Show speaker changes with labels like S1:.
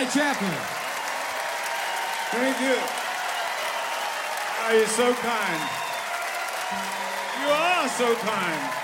S1: Charlie Chaplin.
S2: Thank you. Oh, you're so kind. You are so kind.